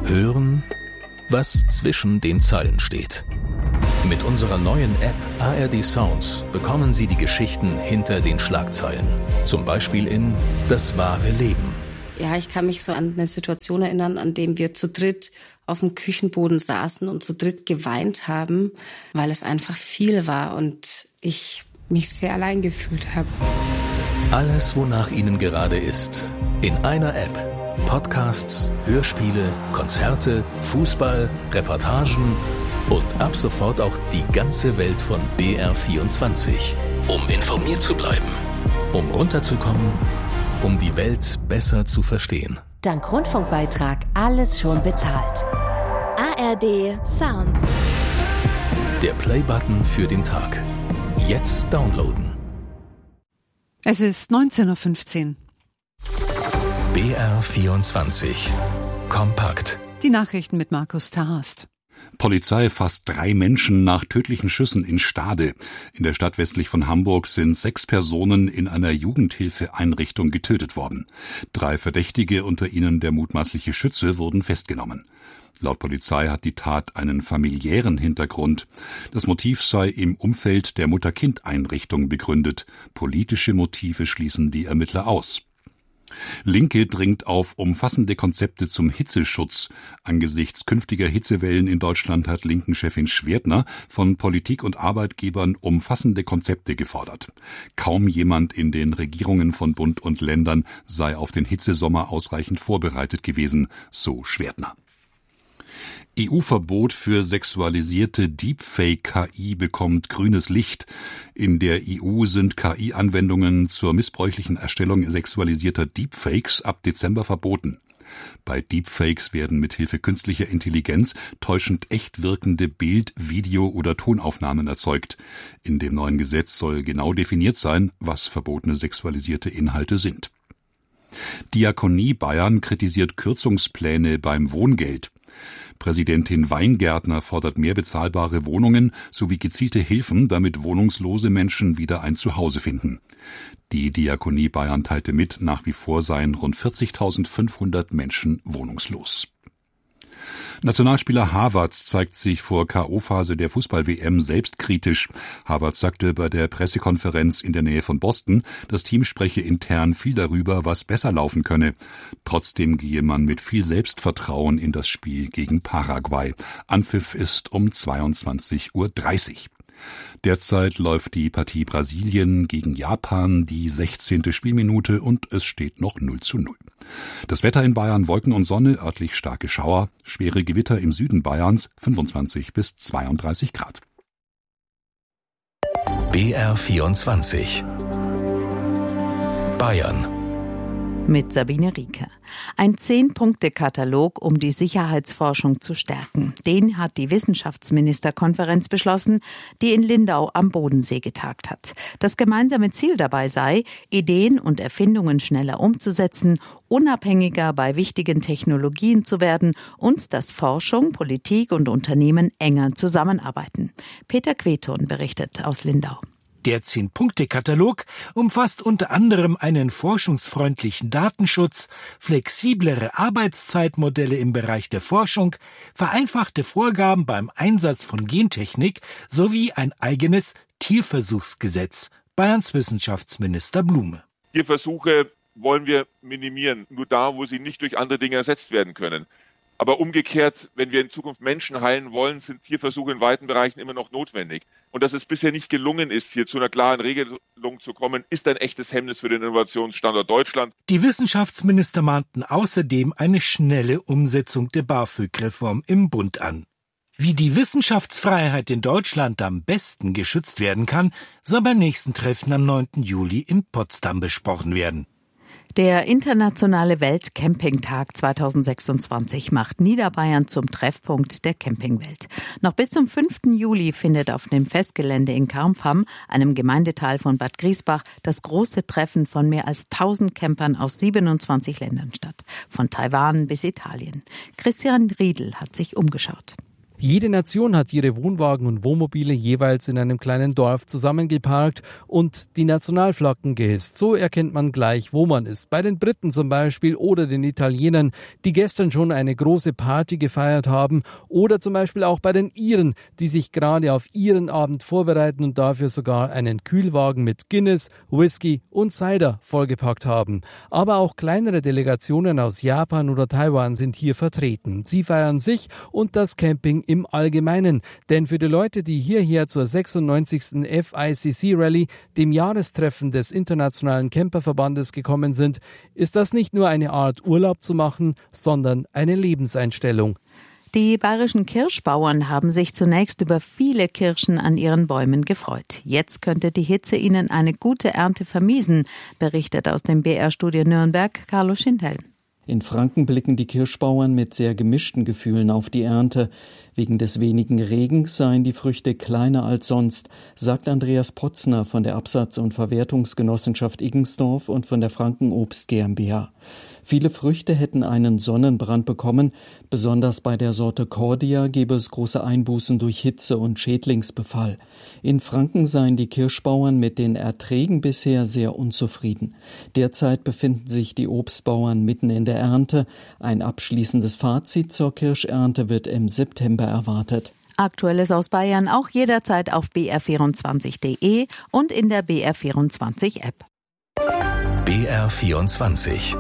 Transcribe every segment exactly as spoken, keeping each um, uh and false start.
Hören, was zwischen den Zeilen steht. Mit unserer neuen App A R D Sounds bekommen Sie die Geschichten hinter den Schlagzeilen. Zum Beispiel in Das wahre Leben. Ja, ich kann mich so an eine Situation erinnern, an dem wir zu dritt auf dem Küchenboden saßen und zu dritt geweint haben, weil es einfach viel war und ich mich sehr allein gefühlt habe. Alles, wonach Ihnen gerade ist, in einer App. Podcasts, Hörspiele, Konzerte, Fußball, Reportagen und ab sofort auch die ganze Welt von B R vierundzwanzig. Um informiert zu bleiben, um runterzukommen, um die Welt besser zu verstehen. Dank Rundfunkbeitrag alles schon bezahlt. A R D Sounds. Der Play-Button für den Tag. Jetzt downloaden. Es ist neunzehn Uhr fünfzehn. B R vierundzwanzig. Kompakt. Die Nachrichten mit Markus Tarst. Polizei fasst drei Menschen nach tödlichen Schüssen in Stade. In der Stadt westlich von Hamburg sind sechs Personen in einer Jugendhilfeeinrichtung getötet worden. Drei Verdächtige, unter ihnen der mutmaßliche Schütze, wurden festgenommen. Laut Polizei hat die Tat einen familiären Hintergrund. Das Motiv sei im Umfeld der Mutter-Kind-Einrichtung begründet. Politische Motive schließen die Ermittler aus. Linke dringt auf umfassende Konzepte zum Hitzeschutz. Angesichts künftiger Hitzewellen in Deutschland hat Linken-Chefin Schwertner von Politik und Arbeitgebern umfassende Konzepte gefordert. Kaum jemand in den Regierungen von Bund und Ländern sei auf den Hitzesommer ausreichend vorbereitet gewesen, so Schwertner. E U-Verbot für sexualisierte Deepfake-K I bekommt grünes Licht. In der E U sind K I-Anwendungen zur missbräuchlichen Erstellung sexualisierter Deepfakes ab Dezember verboten. Bei Deepfakes werden mithilfe künstlicher Intelligenz täuschend echt wirkende Bild-, Video- oder Tonaufnahmen erzeugt. In dem neuen Gesetz soll genau definiert sein, was verbotene sexualisierte Inhalte sind. Diakonie Bayern kritisiert Kürzungspläne beim Wohngeld. Präsidentin Weingärtner fordert mehr bezahlbare Wohnungen sowie gezielte Hilfen, damit wohnungslose Menschen wieder ein Zuhause finden. Die Diakonie Bayern teilte mit, nach wie vor seien rund vierzigtausendfünfhundert Menschen wohnungslos. Nationalspieler Havertz zeigt sich vor K O-Phase der Fußball-W M selbstkritisch. Havertz sagte bei der Pressekonferenz in der Nähe von Boston, das Team spreche intern viel darüber, was besser laufen könne. Trotzdem gehe man mit viel Selbstvertrauen in das Spiel gegen Paraguay. Anpfiff ist um zweiundzwanzig Uhr dreißig. Derzeit läuft die Partie Brasilien gegen Japan, die sechzehnte Spielminute, und es steht noch null zu null. Das Wetter in Bayern: Wolken und Sonne, örtlich starke Schauer, schwere Gewitter im Süden Bayerns, fünfundzwanzig bis zweiunddreißig Grad. B R vierundzwanzig. Bayern. Mit Sabine Rieke. Ein Zehn-Punkte-Katalog, um die Sicherheitsforschung zu stärken. Den hat die Wissenschaftsministerkonferenz beschlossen, die in Lindau am Bodensee getagt hat. Das gemeinsame Ziel dabei sei, Ideen und Erfindungen schneller umzusetzen, unabhängiger bei wichtigen Technologien zu werden und dass Forschung, Politik und Unternehmen enger zusammenarbeiten. Peter Queton berichtet aus Lindau. Der Zehn-Punkte-Katalog umfasst unter anderem einen forschungsfreundlichen Datenschutz, flexiblere Arbeitszeitmodelle im Bereich der Forschung, vereinfachte Vorgaben beim Einsatz von Gentechnik sowie ein eigenes Tierversuchsgesetz. Bayerns Wissenschaftsminister Blume. Tierversuche wollen wir minimieren, nur da, wo sie nicht durch andere Dinge ersetzt werden können. Aber umgekehrt, wenn wir in Zukunft Menschen heilen wollen, sind Tierversuche in weiten Bereichen immer noch notwendig. Und dass es bisher nicht gelungen ist, hier zu einer klaren Regelung zu kommen, ist ein echtes Hemmnis für den Innovationsstandort Deutschland. Die Wissenschaftsminister mahnten außerdem eine schnelle Umsetzung der BAföG-Reform im Bund an. Wie die Wissenschaftsfreiheit in Deutschland am besten geschützt werden kann, soll beim nächsten Treffen am neunten Juli in Potsdam besprochen werden. Der internationale Weltcampingtag zweitausendsechsundzwanzig macht Niederbayern zum Treffpunkt der Campingwelt. Noch bis zum fünften Juli findet auf dem Festgelände in Karmpham, einem Gemeindeteil von Bad Griesbach, das große Treffen von mehr als tausend Campern aus siebenundzwanzig Ländern statt. Von Taiwan bis Italien. Christian Riedl hat sich umgeschaut. Jede Nation hat ihre Wohnwagen und Wohnmobile jeweils in einem kleinen Dorf zusammengeparkt und die Nationalflaggen gehisst. So erkennt man gleich, wo man ist. Bei den Briten zum Beispiel oder den Italienern, die gestern schon eine große Party gefeiert haben, oder zum Beispiel auch bei den Iren, die sich gerade auf ihren Abend vorbereiten und dafür sogar einen Kühlwagen mit Guinness, Whisky und Cider vollgepackt haben. Aber auch kleinere Delegationen aus Japan oder Taiwan sind hier vertreten. Sie feiern sich und das Camping im Allgemeinen. Denn für die Leute, die hierher zur sechsundneunzigsten F I C C Rally, dem Jahrestreffen des Internationalen Camperverbandes, gekommen sind, ist das nicht nur eine Art Urlaub zu machen, sondern eine Lebenseinstellung. Die bayerischen Kirschbauern haben sich zunächst über viele Kirschen an ihren Bäumen gefreut. Jetzt könnte die Hitze ihnen eine gute Ernte vermiesen, berichtet aus dem B R-Studio Nürnberg Carlo Schindel. In Franken blicken die Kirschbauern mit sehr gemischten Gefühlen auf die Ernte. Wegen des wenigen Regens seien die Früchte kleiner als sonst, sagt Andreas Potzner von der Absatz- und Verwertungsgenossenschaft Igensdorf und von der Franken Obst GmbH. Viele Früchte hätten einen Sonnenbrand bekommen. Besonders bei der Sorte Cordia gebe es große Einbußen durch Hitze und Schädlingsbefall. In Franken seien die Kirschbauern mit den Erträgen bisher sehr unzufrieden. Derzeit befinden sich die Obstbauern mitten in der Ernte. Ein abschließendes Fazit zur Kirschernte wird im September erwartet. Aktuelles aus Bayern auch jederzeit auf b r vierundzwanzig punkt d e und in der B R vierundzwanzig App. B R vierundzwanzig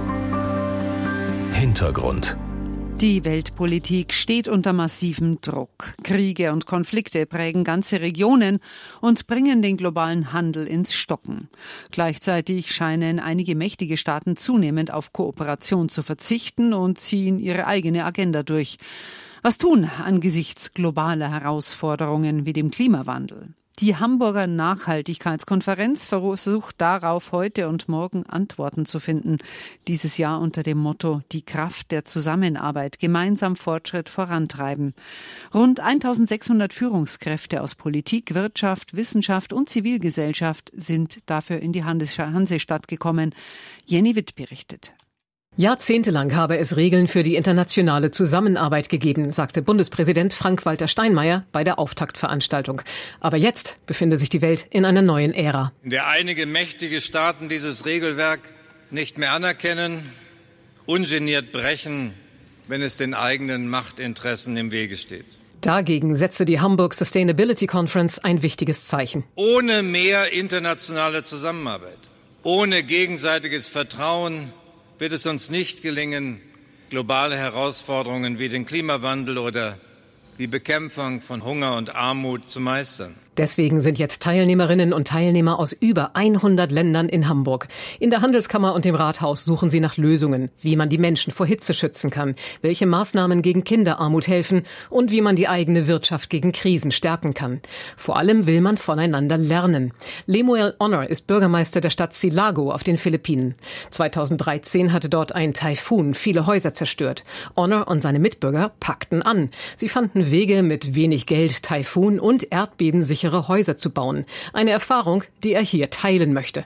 Hintergrund. Die Weltpolitik steht unter massivem Druck. Kriege und Konflikte prägen ganze Regionen und bringen den globalen Handel ins Stocken. Gleichzeitig scheinen einige mächtige Staaten zunehmend auf Kooperation zu verzichten und ziehen ihre eigene Agenda durch. Was tun angesichts globaler Herausforderungen wie dem Klimawandel? Die Hamburger Nachhaltigkeitskonferenz versucht darauf heute und morgen Antworten zu finden. Dieses Jahr unter dem Motto Die Kraft der Zusammenarbeit, gemeinsam Fortschritt vorantreiben. Rund eintausendsechshundert Führungskräfte aus Politik, Wirtschaft, Wissenschaft und Zivilgesellschaft sind dafür in die Hansestadt gekommen. Jenny Witt berichtet. Jahrzehntelang habe es Regeln für die internationale Zusammenarbeit gegeben, sagte Bundespräsident Frank-Walter Steinmeier bei der Auftaktveranstaltung. Aber jetzt befinde sich die Welt in einer neuen Ära. In der einige mächtige Staaten dieses Regelwerk nicht mehr anerkennen, ungeniert brechen, wenn es den eigenen Machtinteressen im Wege steht. Dagegen setzte die Hamburg Sustainability Conference ein wichtiges Zeichen. Ohne mehr internationale Zusammenarbeit, ohne gegenseitiges Vertrauen wird es uns nicht gelingen, globale Herausforderungen wie den Klimawandel oder die Bekämpfung von Hunger und Armut zu meistern. Deswegen sind jetzt Teilnehmerinnen und Teilnehmer aus über hundert Ländern in Hamburg. In der Handelskammer und dem Rathaus suchen sie nach Lösungen, wie man die Menschen vor Hitze schützen kann, welche Maßnahmen gegen Kinderarmut helfen und wie man die eigene Wirtschaft gegen Krisen stärken kann. Vor allem will man voneinander lernen. Lemuel Honor ist Bürgermeister der Stadt Silago auf den Philippinen. zweitausenddreizehn hatte dort ein Taifun viele Häuser zerstört. Honor und seine Mitbürger packten an. Sie fanden Wege, mit wenig Geld Taifun und Erdbeben sichere Häuser zu bauen. Eine Erfahrung, die er hier teilen möchte.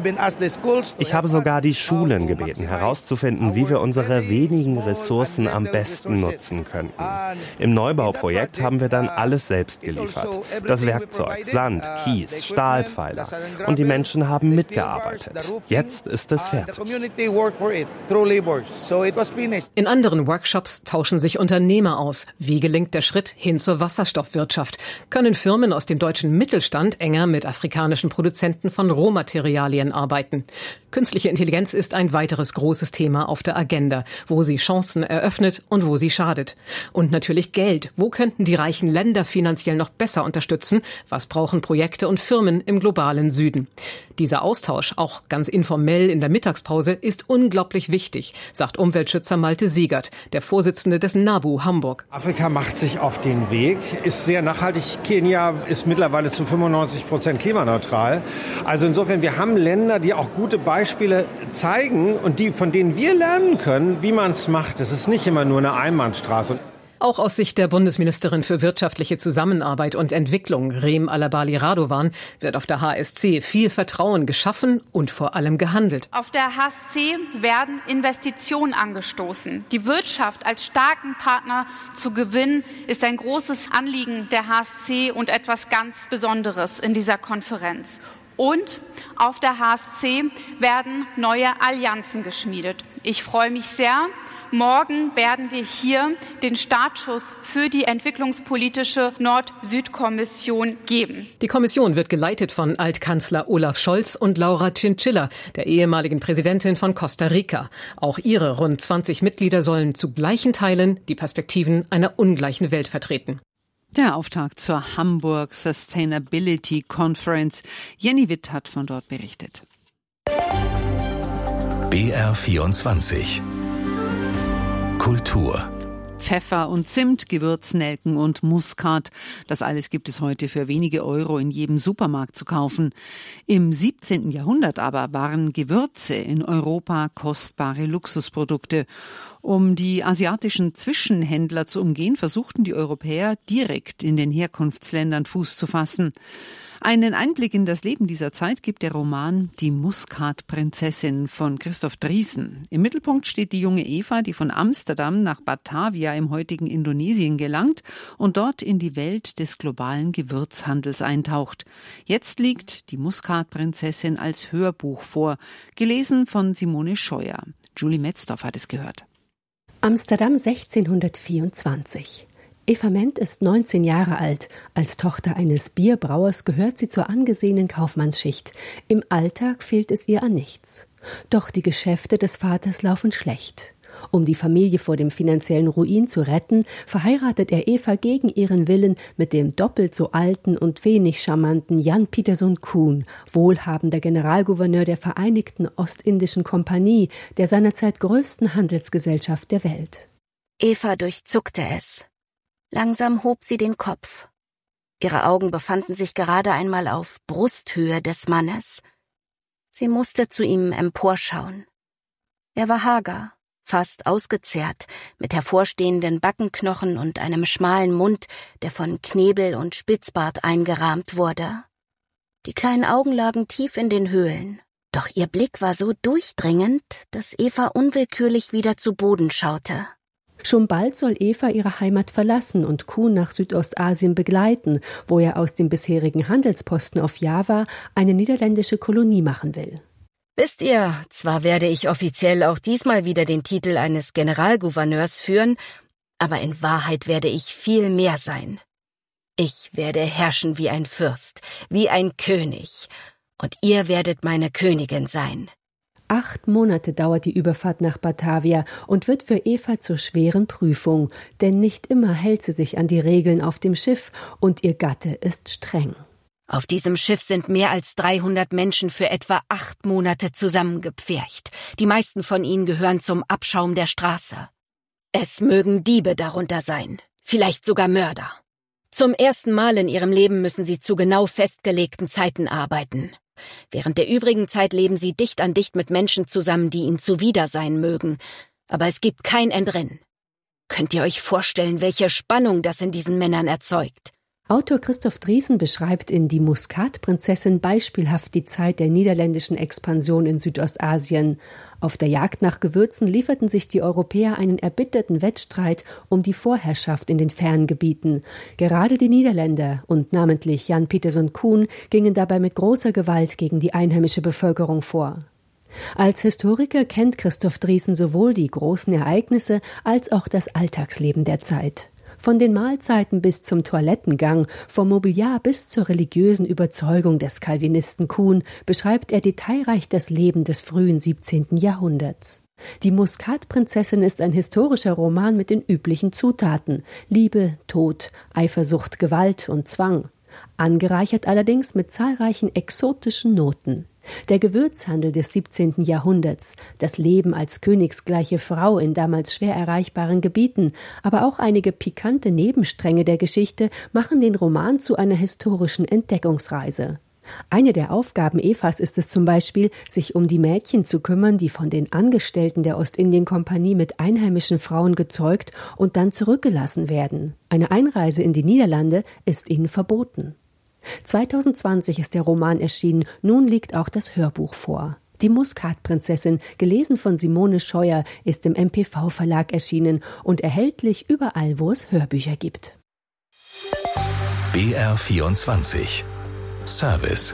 Ich habe sogar die Schulen gebeten, herauszufinden, wie wir unsere wenigen Ressourcen am besten nutzen könnten. Im Neubauprojekt haben wir dann alles selbst geliefert. Das Werkzeug, Sand, Kies, Stahlpfeiler. Und die Menschen haben mitgearbeitet. Jetzt ist es fertig. In anderen Workshops tauschen sich Unternehmer aus. Wie gelingt der Schritt hin zur Wasserstoffwirtschaft? Können Firmen aus dem deutschen Mittelstand enger mit afrikanischen Produzenten von Rohmaterialien arbeiten? Künstliche Intelligenz ist ein weiteres großes Thema auf der Agenda, wo sie Chancen eröffnet und wo sie schadet. Und natürlich Geld. Wo könnten die reichen Länder finanziell noch besser unterstützen? Was brauchen Projekte und Firmen im globalen Süden? Dieser Austausch, auch ganz informell in der Mittagspause, ist unglaublich wichtig, sagt Umweltschützer Malte Siegert, der Vorsitzende des NABU Hamburg. Afrika macht sich auf den Weg, ist sehr nachhaltig. Kenia ist mittlerweile zu fünfundneunzig Prozent klimaneutral. Also insofern, wir haben Länder, die auch gute Beispiele zeigen und die, von denen wir lernen können, wie man es macht. Es ist nicht immer nur eine Einbahnstraße. Auch aus Sicht der Bundesministerin für wirtschaftliche Zusammenarbeit und Entwicklung, Reem Alabali Radovan, wird auf der H S C viel Vertrauen geschaffen und vor allem gehandelt. Auf der H S C werden Investitionen angestoßen. Die Wirtschaft als starken Partner zu gewinnen, ist ein großes Anliegen der H S C und etwas ganz Besonderes in dieser Konferenz. Und auf der H S C werden neue Allianzen geschmiedet. Ich freue mich sehr. Morgen werden wir hier den Startschuss für die entwicklungspolitische Nord-Süd-Kommission geben. Die Kommission wird geleitet von Altkanzler Olaf Scholz und Laura Chinchilla, der ehemaligen Präsidentin von Costa Rica. Auch ihre rund zwanzig Mitglieder sollen zu gleichen Teilen die Perspektiven einer ungleichen Welt vertreten. Der Auftakt zur Hamburg Sustainability Conference. Jenny Witt hat von dort berichtet. B R vierundzwanzig Kultur. Pfeffer und Zimt, Gewürznelken und Muskat. Das alles gibt es heute für wenige Euro in jedem Supermarkt zu kaufen. Im siebzehnten Jahrhundert aber waren Gewürze in Europa kostbare Luxusprodukte. Um die asiatischen Zwischenhändler zu umgehen, versuchten die Europäer direkt in den Herkunftsländern Fuß zu fassen. Einen Einblick in das Leben dieser Zeit gibt der Roman Die Muskatprinzessin von Christoph Drießen. Im Mittelpunkt steht die junge Eva, die von Amsterdam nach Batavia im heutigen Indonesien gelangt und dort in die Welt des globalen Gewürzhandels eintaucht. Jetzt liegt Die Muskatprinzessin als Hörbuch vor, gelesen von Simone Scheuer. Julie Metzdorf hat es gehört. Amsterdam sechzehnhundertvierundzwanzig. Eva Ment ist neunzehn Jahre alt. Als Tochter eines Bierbrauers gehört sie zur angesehenen Kaufmannsschicht. Im Alltag fehlt es ihr an nichts. Doch die Geschäfte des Vaters laufen schlecht. Um die Familie vor dem finanziellen Ruin zu retten, verheiratet er Eva gegen ihren Willen mit dem doppelt so alten und wenig charmanten Jan Pieterszoon Koen, wohlhabender Generalgouverneur der Vereinigten Ostindischen Kompanie, der seinerzeit größten Handelsgesellschaft der Welt. Eva durchzuckte es. Langsam hob sie den Kopf. Ihre Augen befanden sich gerade einmal auf Brusthöhe des Mannes. Sie musste zu ihm emporschauen. Er war hager, fast ausgezehrt, mit hervorstehenden Backenknochen und einem schmalen Mund, der von Knebel und Spitzbart eingerahmt wurde. Die kleinen Augen lagen tief in den Höhlen. Doch ihr Blick war so durchdringend, dass Eva unwillkürlich wieder zu Boden schaute. Schon bald soll Eva ihre Heimat verlassen und Koen nach Südostasien begleiten, wo er aus dem bisherigen Handelsposten auf Java eine niederländische Kolonie machen will. Wisst ihr, zwar werde ich offiziell auch diesmal wieder den Titel eines Generalgouverneurs führen, aber in Wahrheit werde ich viel mehr sein. Ich werde herrschen wie ein Fürst, wie ein König, und ihr werdet meine Königin sein. Acht Monate dauert die Überfahrt nach Batavia und wird für Eva zur schweren Prüfung, denn nicht immer hält sie sich an die Regeln auf dem Schiff und ihr Gatte ist streng. Auf diesem Schiff sind mehr als dreihundert Menschen für etwa acht Monate zusammengepfercht. Die meisten von ihnen gehören zum Abschaum der Straße. Es mögen Diebe darunter sein, vielleicht sogar Mörder. Zum ersten Mal in ihrem Leben müssen sie zu genau festgelegten Zeiten arbeiten. Während der übrigen Zeit leben sie dicht an dicht mit Menschen zusammen, die ihnen zuwider sein mögen. Aber es gibt kein Entrinnen. Könnt ihr euch vorstellen, welche Spannung das in diesen Männern erzeugt? Autor Christoph Drießen beschreibt in Die Muskatprinzessin beispielhaft die Zeit der niederländischen Expansion in Südostasien. Auf der Jagd nach Gewürzen lieferten sich die Europäer einen erbitterten Wettstreit um die Vorherrschaft in den fernen Gebieten. Gerade die Niederländer und namentlich Jan Pieterszoon Koen gingen dabei mit großer Gewalt gegen die einheimische Bevölkerung vor. Als Historiker kennt Christoph Drießen sowohl die großen Ereignisse als auch das Alltagsleben der Zeit. Von den Mahlzeiten bis zum Toilettengang, vom Mobiliar bis zur religiösen Überzeugung des Calvinisten Koen beschreibt er detailreich das Leben des frühen siebzehnten Jahrhunderts. Die Muskatprinzessin ist ein historischer Roman mit den üblichen Zutaten: Liebe, Tod, Eifersucht, Gewalt und Zwang. Angereichert allerdings mit zahlreichen exotischen Noten. Der Gewürzhandel des siebzehnten Jahrhunderts, das Leben als königsgleiche Frau in damals schwer erreichbaren Gebieten, aber auch einige pikante Nebenstränge der Geschichte machen den Roman zu einer historischen Entdeckungsreise. Eine der Aufgaben Evas ist es zum Beispiel, sich um die Mädchen zu kümmern, die von den Angestellten der Ostindien-Kompanie mit einheimischen Frauen gezeugt und dann zurückgelassen werden. Eine Einreise in die Niederlande ist ihnen verboten. zweitausendzwanzig ist der Roman erschienen, nun liegt auch das Hörbuch vor. Die Muskatprinzessin, gelesen von Simone Scheuer, ist im M P V-Verlag erschienen und erhältlich überall, wo es Hörbücher gibt. B R vierundzwanzig Service.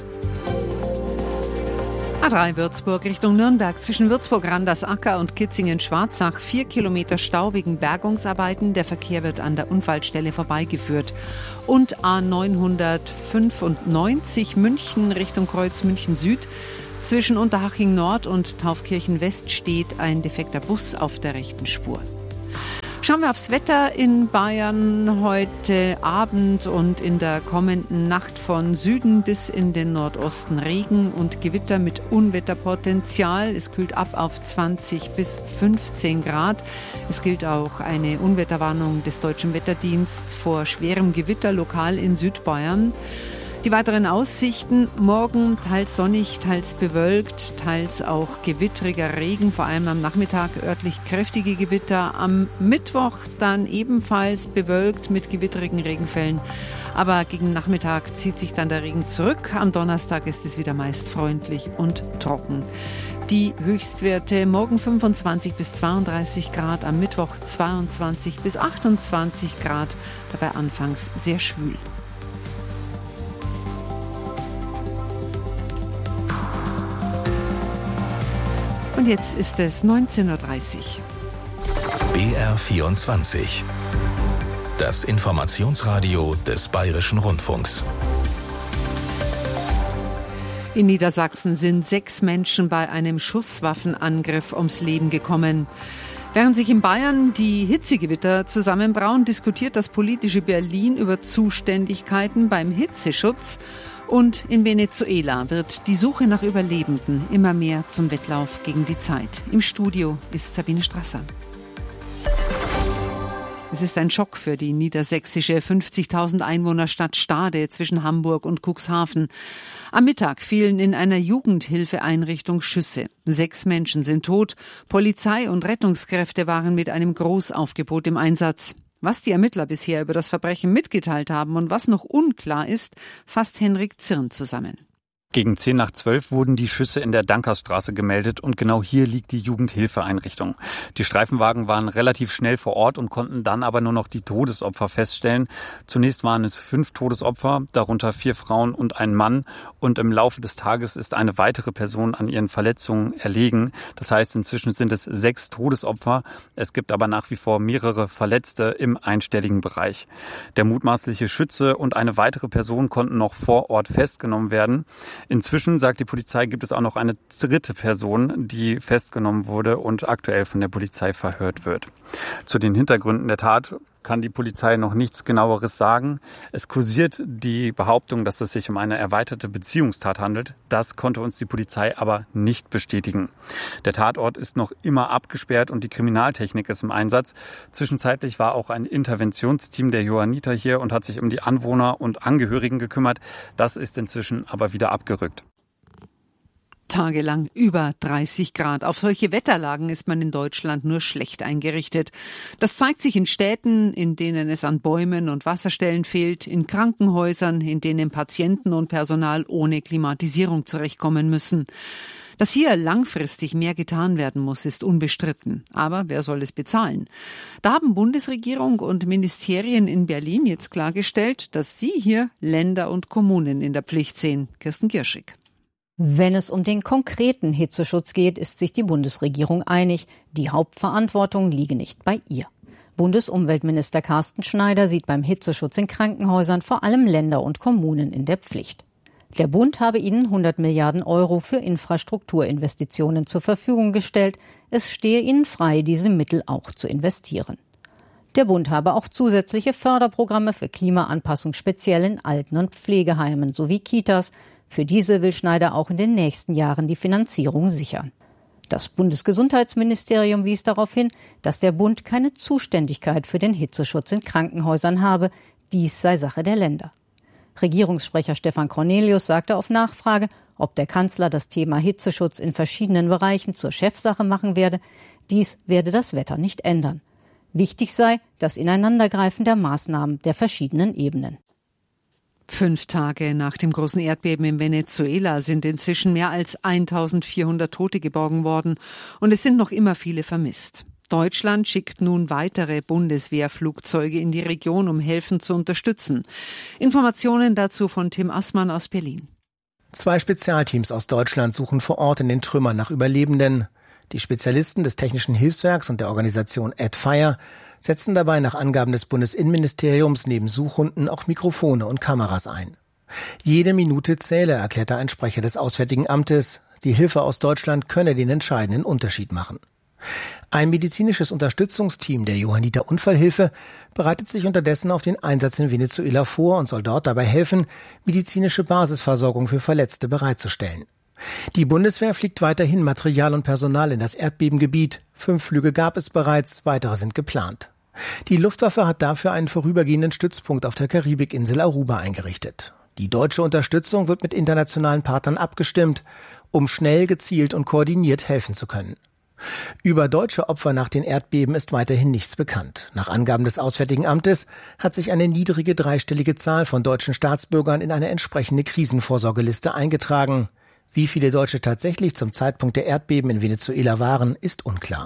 A drei Würzburg Richtung Nürnberg, zwischen Würzburg-Randersacker und Kitzingen-Schwarzach, vier Kilometer Stau wegen Bergungsarbeiten. Der Verkehr wird an der Unfallstelle vorbeigeführt. Und A neunhundertfünfundneunzig München Richtung Kreuz München Süd. Zwischen Unterhaching Nord und Taufkirchen West steht ein defekter Bus auf der rechten Spur. Schauen wir aufs Wetter in Bayern heute Abend und in der kommenden Nacht von Süden bis in den Nordosten Regen und Gewitter mit Unwetterpotenzial. Es kühlt ab auf zwanzig bis fünfzehn Grad. Es gilt auch eine Unwetterwarnung des Deutschen Wetterdienstes vor schwerem Gewitter lokal in Südbayern. Die weiteren Aussichten: morgen teils sonnig, teils bewölkt, teils auch gewittriger Regen, vor allem am Nachmittag örtlich kräftige Gewitter. Am Mittwoch dann ebenfalls bewölkt mit gewittrigen Regenfällen. Aber gegen Nachmittag zieht sich dann der Regen zurück. Am Donnerstag ist es wieder meist freundlich und trocken. Die Höchstwerte: morgen fünfundzwanzig bis zweiunddreißig Grad, am Mittwoch zweiundzwanzig bis achtundzwanzig Grad, dabei anfangs sehr schwül. Und jetzt ist es neunzehn Uhr dreißig. B R vierundzwanzig. Das Informationsradio des Bayerischen Rundfunks. In Niedersachsen sind sechs Menschen bei einem Schusswaffenangriff ums Leben gekommen. Während sich in Bayern die Hitzegewitter zusammenbrauen, diskutiert das politische Berlin über Zuständigkeiten beim Hitzeschutz. Und in Venezuela wird die Suche nach Überlebenden immer mehr zum Wettlauf gegen die Zeit. Im Studio ist Sabine Strasser. Es ist ein Schock für die niedersächsische fünfzigtausend Einwohnerstadt Stade zwischen Hamburg und Cuxhaven. Am Mittag fielen in einer Jugendhilfeeinrichtung Schüsse. Sechs Menschen sind tot. Polizei und Rettungskräfte waren mit einem Großaufgebot im Einsatz. Was die Ermittler bisher über das Verbrechen mitgeteilt haben und was noch unklar ist, fasst Henrik Zirn zusammen. Gegen zehn nach zwölf wurden die Schüsse in der Dankersstraße gemeldet und genau hier liegt die Jugendhilfeeinrichtung. Die Streifenwagen waren relativ schnell vor Ort und konnten dann aber nur noch die Todesopfer feststellen. Zunächst waren es fünf Todesopfer, darunter vier Frauen und ein Mann. Und im Laufe des Tages ist eine weitere Person an ihren Verletzungen erlegen. Das heißt, inzwischen sind es sechs Todesopfer. Es gibt aber nach wie vor mehrere Verletzte im einstelligen Bereich. Der mutmaßliche Schütze und eine weitere Person konnten noch vor Ort festgenommen werden. Inzwischen, sagt die Polizei, gibt es auch noch eine dritte Person, die festgenommen wurde und aktuell von der Polizei verhört wird. Zu den Hintergründen der Tat kann die Polizei noch nichts Genaueres sagen. Es kursiert die Behauptung, dass es sich um eine erweiterte Beziehungstat handelt. Das konnte uns die Polizei aber nicht bestätigen. Der Tatort ist noch immer abgesperrt und die Kriminaltechnik ist im Einsatz. Zwischenzeitlich war auch ein Interventionsteam der Johanniter hier und hat sich um die Anwohner und Angehörigen gekümmert. Das ist inzwischen aber wieder abgerückt. Tagelang über dreißig Grad. Auf solche Wetterlagen ist man in Deutschland nur schlecht eingerichtet. Das zeigt sich in Städten, in denen es an Bäumen und Wasserstellen fehlt, in Krankenhäusern, in denen Patienten und Personal ohne Klimatisierung zurechtkommen müssen. Dass hier langfristig mehr getan werden muss, ist unbestritten. Aber wer soll es bezahlen? Da haben Bundesregierung und Ministerien in Berlin jetzt klargestellt, dass sie hier Länder und Kommunen in der Pflicht sehen. Kirsten Gierschig. Wenn es um den konkreten Hitzeschutz geht, ist sich die Bundesregierung einig. Die Hauptverantwortung liege nicht bei ihr. Bundesumweltminister Carsten Schneider sieht beim Hitzeschutz in Krankenhäusern vor allem Länder und Kommunen in der Pflicht. Der Bund habe ihnen hundert Milliarden Euro für Infrastrukturinvestitionen zur Verfügung gestellt. Es stehe ihnen frei, diese Mittel auch zu investieren. Der Bund habe auch zusätzliche Förderprogramme für Klimaanpassung speziell in Alten- und Pflegeheimen sowie Kitas. Für diese will Schneider auch in den nächsten Jahren die Finanzierung sichern. Das Bundesgesundheitsministerium wies darauf hin, dass der Bund keine Zuständigkeit für den Hitzeschutz in Krankenhäusern habe. Dies sei Sache der Länder. Regierungssprecher Stefan Cornelius sagte auf Nachfrage, ob der Kanzler das Thema Hitzeschutz in verschiedenen Bereichen zur Chefsache machen werde. Dies werde das Wetter nicht ändern. Wichtig sei das Ineinandergreifen der Maßnahmen der verschiedenen Ebenen. Fünf Tage nach dem großen Erdbeben in Venezuela sind inzwischen mehr als eintausendvierhundert Tote geborgen worden und es sind noch immer viele vermisst. Deutschland schickt nun weitere Bundeswehrflugzeuge in die Region, um helfend zu unterstützen. Informationen dazu von Tim Assmann aus Berlin. Zwei Spezialteams aus Deutschland suchen vor Ort in den Trümmern nach Überlebenden. Die Spezialisten des Technischen Hilfswerks und der Organisation AdFire setzen dabei nach Angaben des Bundesinnenministeriums neben Suchhunden auch Mikrofone und Kameras ein. Jede Minute zähle, erklärte ein Sprecher des Auswärtigen Amtes. Die Hilfe aus Deutschland könne den entscheidenden Unterschied machen. Ein medizinisches Unterstützungsteam der Johanniter Unfallhilfe bereitet sich unterdessen auf den Einsatz in Venezuela vor und soll dort dabei helfen, medizinische Basisversorgung für Verletzte bereitzustellen. Die Bundeswehr fliegt weiterhin Material und Personal in das Erdbebengebiet. Fünf Flüge gab es bereits, weitere sind geplant. Die Luftwaffe hat dafür einen vorübergehenden Stützpunkt auf der Karibikinsel Aruba eingerichtet. Die deutsche Unterstützung wird mit internationalen Partnern abgestimmt, um schnell, gezielt und koordiniert helfen zu können. Über deutsche Opfer nach den Erdbeben ist weiterhin nichts bekannt. Nach Angaben des Auswärtigen Amtes hat sich eine niedrige dreistellige Zahl von deutschen Staatsbürgern in eine entsprechende Krisenvorsorgeliste eingetragen. Wie viele Deutsche tatsächlich zum Zeitpunkt der Erdbeben in Venezuela waren, ist unklar.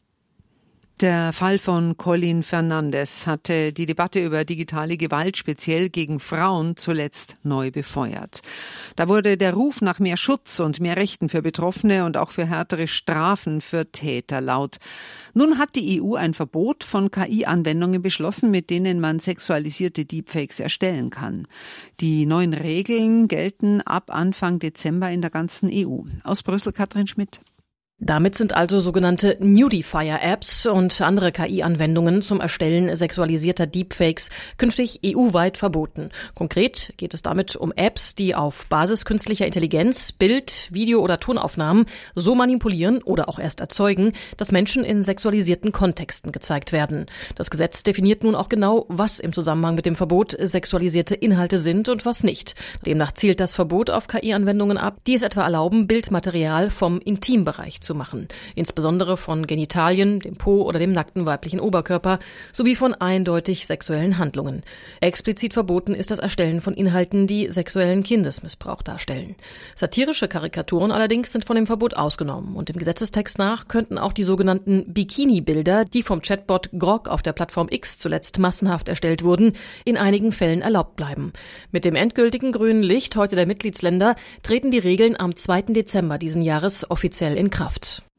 Der Fall von Colin Fernandes hatte die Debatte über digitale Gewalt speziell gegen Frauen zuletzt neu befeuert. Da wurde der Ruf nach mehr Schutz und mehr Rechten für Betroffene und auch für härtere Strafen für Täter laut. Nun hat die E U ein Verbot von K I-Anwendungen beschlossen, mit denen man sexualisierte Deepfakes erstellen kann. Die neuen Regeln gelten ab Anfang Dezember in der ganzen E U. Aus Brüssel Katrin Schmidt. Damit sind also sogenannte Nudifier-Apps und andere K I-Anwendungen zum Erstellen sexualisierter Deepfakes künftig E U-weit verboten. Konkret geht es damit um Apps, die auf Basis künstlicher Intelligenz Bild-, Video- oder Tonaufnahmen so manipulieren oder auch erst erzeugen, dass Menschen in sexualisierten Kontexten gezeigt werden. Das Gesetz definiert nun auch genau, was im Zusammenhang mit dem Verbot sexualisierte Inhalte sind und was nicht. Demnach zielt das Verbot auf K I-Anwendungen ab, die es etwa erlauben, Bildmaterial vom Intimbereich zu machen, insbesondere von Genitalien, dem Po oder dem nackten weiblichen Oberkörper sowie von eindeutig sexuellen Handlungen. Explizit verboten ist das Erstellen von Inhalten, die sexuellen Kindesmissbrauch darstellen. Satirische Karikaturen allerdings sind von dem Verbot ausgenommen und dem Gesetzestext nach könnten auch die sogenannten Bikini-Bilder, die vom Chatbot Grok auf der Plattform X zuletzt massenhaft erstellt wurden, in einigen Fällen erlaubt bleiben. Mit dem endgültigen grünen Licht heute der Mitgliedsländer treten die Regeln am zweiten Dezember diesen Jahres offiziell in Kraft.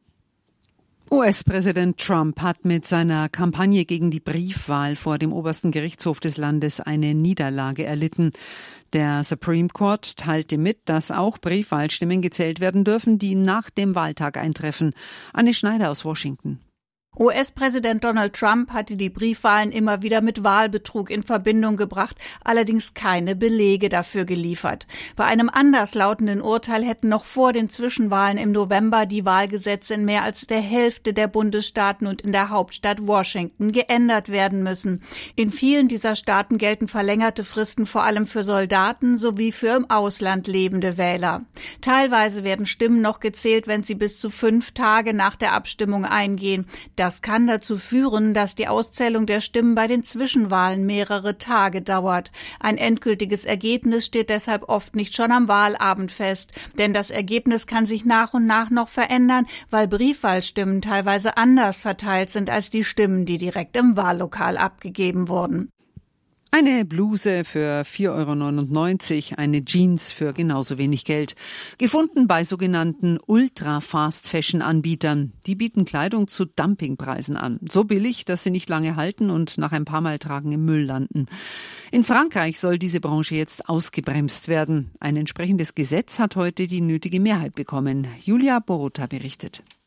U S-Präsident Trump hat mit seiner Kampagne gegen die Briefwahl vor dem obersten Gerichtshof des Landes eine Niederlage erlitten. Der Supreme Court teilte mit, dass auch Briefwahlstimmen gezählt werden dürfen, die nach dem Wahltag eintreffen. Anne Schneider aus Washington. U S-Präsident Donald Trump hatte die Briefwahlen immer wieder mit Wahlbetrug in Verbindung gebracht, allerdings keine Belege dafür geliefert. Bei einem anderslautenden Urteil hätten noch vor den Zwischenwahlen im November die Wahlgesetze in mehr als der Hälfte der Bundesstaaten und in der Hauptstadt Washington geändert werden müssen. In vielen dieser Staaten gelten verlängerte Fristen vor allem für Soldaten sowie für im Ausland lebende Wähler. Teilweise werden Stimmen noch gezählt, wenn sie bis zu fünf Tage nach der Abstimmung eingehen. Das kann dazu führen, dass die Auszählung der Stimmen bei den Zwischenwahlen mehrere Tage dauert. Ein endgültiges Ergebnis steht deshalb oft nicht schon am Wahlabend fest, denn das Ergebnis kann sich nach und nach noch verändern, weil Briefwahlstimmen teilweise anders verteilt sind als die Stimmen, die direkt im Wahllokal abgegeben wurden. Eine Bluse für vier Euro neunundneunzig, eine Jeans für genauso wenig Geld. Gefunden bei sogenannten Ultra-Fast-Fashion-Anbietern. Die bieten Kleidung zu Dumpingpreisen an. So billig, dass sie nicht lange halten und nach ein paar Mal tragen im Müll landen. In Frankreich soll diese Branche jetzt ausgebremst werden. Ein entsprechendes Gesetz hat heute die nötige Mehrheit bekommen. Julia Borota berichtet.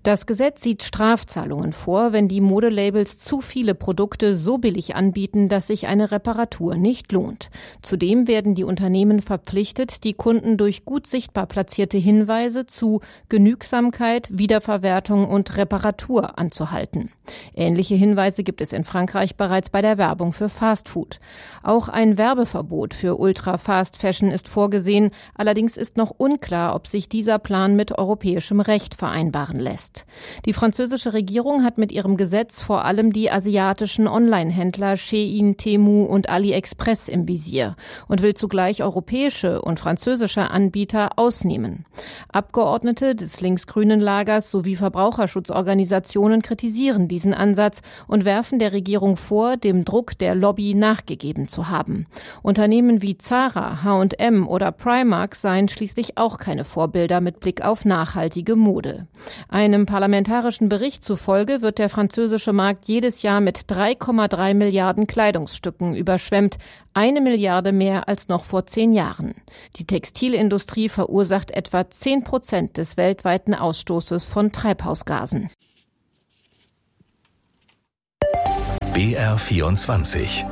Das Gesetz sieht Strafzahlungen vor, wenn die Modelabels zu viele Produkte so billig anbieten, dass sich eine Reparatur nicht lohnt. Zudem werden die Unternehmen verpflichtet, die Kunden durch gut sichtbar platzierte Hinweise zu Genügsamkeit, Wiederverwertung und Reparatur anzuhalten. Ähnliche Hinweise gibt es in Frankreich bereits bei der Werbung für Fastfood. Auch ein Werbeverbot für Ultra-Fast-Fashion ist vorgesehen. Allerdings ist noch unklar, ob sich dieser Plan mit europäischem Recht vereinbaren lässt. Die französische Regierung hat mit ihrem Gesetz vor allem die asiatischen Online-Händler Shein, Temu und AliExpress im Visier und will zugleich europäische und französische Anbieter ausnehmen. Abgeordnete des linksgrünen Lagers sowie Verbraucherschutzorganisationen kritisieren diesen Ansatz und werfen der Regierung vor, dem Druck der Lobby nachgegeben zu haben. Unternehmen wie Zara, H und M oder Primark seien schließlich auch keine Vorbilder mit Blick auf nachhaltige Mode. Einem parlamentarischen Bericht zufolge wird der französische Markt jedes Jahr mit drei Komma drei Milliarden Kleidungsstücken überschwemmt, eine Milliarde mehr als noch vor zehn Jahren. Die Textilindustrie verursacht etwa zehn Prozent des weltweiten Ausstoßes von Treibhausgasen. B R vierundzwanzig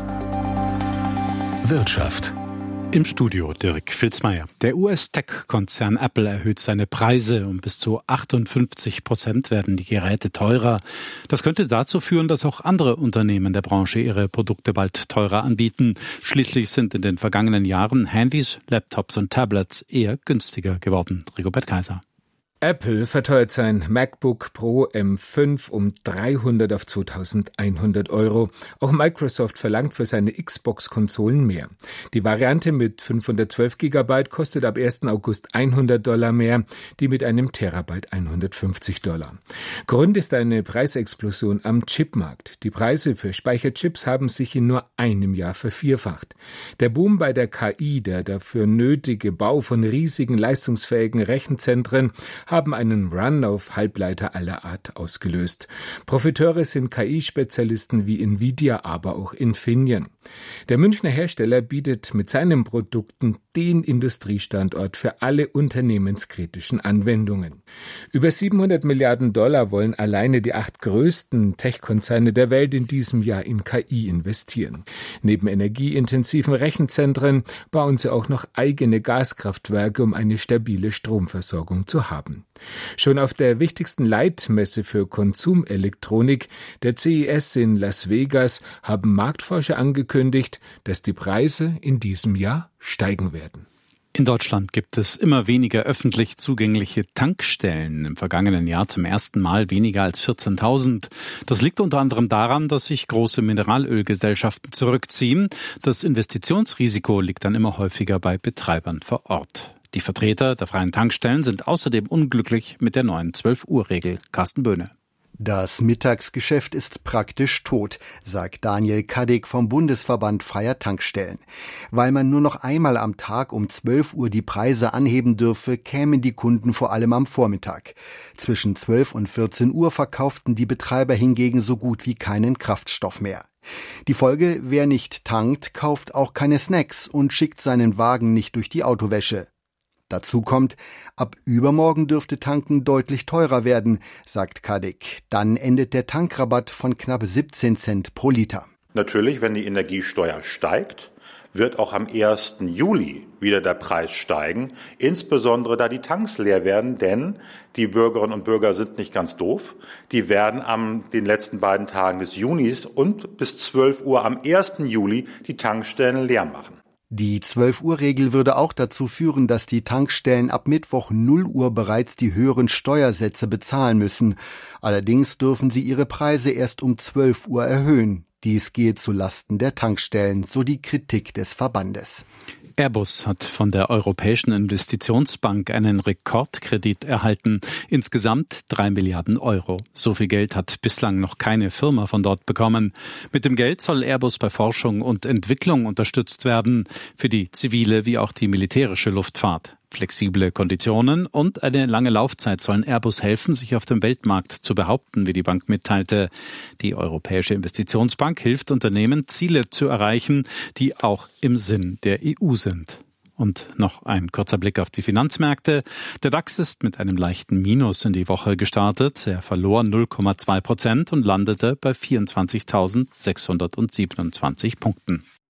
Wirtschaft. Im Studio Dirk Filzmeier. Der U S-Tech-Konzern Apple erhöht seine Preise. Um bis zu achtundfünfzig Prozent werden die Geräte teurer. Das könnte dazu führen, dass auch andere Unternehmen der Branche ihre Produkte bald teurer anbieten. Schließlich sind in den vergangenen Jahren Handys, Laptops und Tablets eher günstiger geworden. Rigobert Kaiser. Apple verteuert sein MacBook Pro M fünf um dreihundert auf zweitausendeinhundert Euro. Auch Microsoft verlangt für seine Xbox-Konsolen mehr. Die Variante mit fünfhundertzwölf Gigabyte kostet ab ersten August hundert Dollar mehr, die mit einem Terabyte hundertfünfzig Dollar. Grund ist eine Preisexplosion am Chipmarkt. Die Preise für Speicherchips haben sich in nur einem Jahr vervierfacht. Der Boom bei der K I, der dafür nötige Bau von riesigen leistungsfähigen Rechenzentren, haben einen Run auf Halbleiter aller Art ausgelöst. Profiteure sind K I-Spezialisten wie Nvidia, aber auch Infineon. Der Münchner Hersteller bietet mit seinen Produkten den Industriestandort für alle unternehmenskritischen Anwendungen. Über siebenhundert Milliarden Dollar wollen alleine die acht größten Tech-Konzerne der Welt in diesem Jahr in K I investieren. Neben energieintensiven Rechenzentren bauen sie auch noch eigene Gaskraftwerke, um eine stabile Stromversorgung zu haben. Schon auf der wichtigsten Leitmesse für Konsumelektronik, der C E S in Las Vegas, haben Marktforscher angekündigt, dass die Preise in diesem Jahr steigen werden. In Deutschland gibt es immer weniger öffentlich zugängliche Tankstellen. Im vergangenen Jahr zum ersten Mal weniger als vierzehntausend. Das liegt unter anderem daran, dass sich große Mineralölgesellschaften zurückziehen. Das Investitionsrisiko liegt dann immer häufiger bei Betreibern vor Ort. Die Vertreter der freien Tankstellen sind außerdem unglücklich mit der neuen zwölf-Uhr-Regel. Carsten Böhne. Das Mittagsgeschäft ist praktisch tot, sagt Daniel Kadek vom Bundesverband Freier Tankstellen. Weil man nur noch einmal am Tag um zwölf Uhr die Preise anheben dürfe, kämen die Kunden vor allem am Vormittag. Zwischen zwölf und vierzehn Uhr verkauften die Betreiber hingegen so gut wie keinen Kraftstoff mehr. Die Folge: Wer nicht tankt, kauft auch keine Snacks und schickt seinen Wagen nicht durch die Autowäsche. Dazu kommt, ab übermorgen dürfte Tanken deutlich teurer werden, sagt Kadek. Dann endet der Tankrabatt von knapp siebzehn Cent pro Liter. Natürlich, wenn die Energiesteuer steigt, wird auch am ersten Juli wieder der Preis steigen, insbesondere da die Tanks leer werden, denn die Bürgerinnen und Bürger sind nicht ganz doof. Die werden an den letzten beiden Tagen des Junis und bis zwölf Uhr am ersten Juli die Tankstellen leer machen. Die zwölf-Uhr-Regel würde auch dazu führen, dass die Tankstellen ab Mittwoch null Uhr bereits die höheren Steuersätze bezahlen müssen. Allerdings dürfen sie ihre Preise erst um zwölf Uhr erhöhen. Dies gehe zu Lasten der Tankstellen, so die Kritik des Verbandes. Airbus hat von der Europäischen Investitionsbank einen Rekordkredit erhalten. Insgesamt drei Milliarden Euro. So viel Geld hat bislang noch keine Firma von dort bekommen. Mit dem Geld soll Airbus bei Forschung und Entwicklung unterstützt werden, für die zivile wie auch die militärische Luftfahrt. Flexible Konditionen und eine lange Laufzeit sollen Airbus helfen, sich auf dem Weltmarkt zu behaupten, wie die Bank mitteilte. Die Europäische Investitionsbank hilft Unternehmen, Ziele zu erreichen, die auch im Sinn der E U sind. Und noch ein kurzer Blick auf die Finanzmärkte. Der DAX ist mit einem leichten Minus in die Woche gestartet. Er verlor null Komma zwei Prozent und landete bei vierundzwanzigtausendsechshundertsiebenundzwanzig Punkten.